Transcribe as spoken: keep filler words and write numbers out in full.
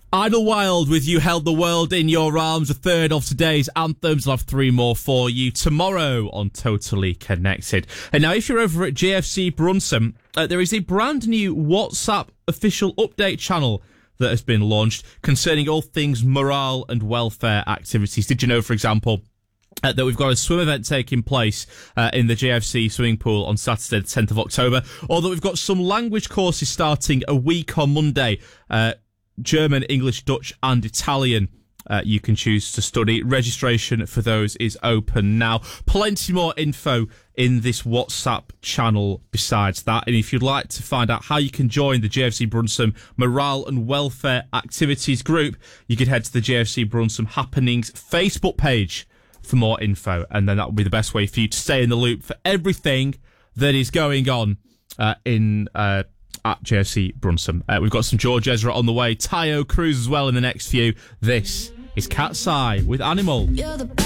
Idlewild with You Held the World in Your Arms, a third of today's anthems. I'll have three more for you tomorrow on Totally Connected. And now, if you're over at J F C Brunson, uh, there is a brand new WhatsApp official update channel that has been launched concerning all things morale and welfare activities. Did you know, for example, Uh, that we've got a swim event taking place uh, in the J F C swimming pool on Saturday, the tenth of October, or that we've got some language courses starting a week on Monday, uh, German, English, Dutch and Italian. Uh, you can choose to study. Registration for those is open now. Plenty more info in this WhatsApp channel besides that. And if you'd like to find out how you can join the J F C Brunson Morale and Welfare Activities group, you could head to the J F C Brunson Happenings Facebook page for more info, and then that will be the best way for you to stay in the loop for everything that is going on uh, in uh, at J F C Brunson. Uh, we've got some George Ezra on the way, Tayo Cruz as well in the next few. This is Cat's Eye with Animal.